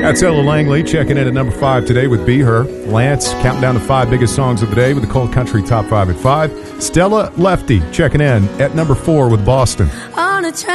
That's Ella Langley checking in at number 5 today with Be Her. Lance counting down the 5 biggest songs of the day with the Cold Country Top 5 at 5. Stella Lefty checking in at number 4 with Boston. On a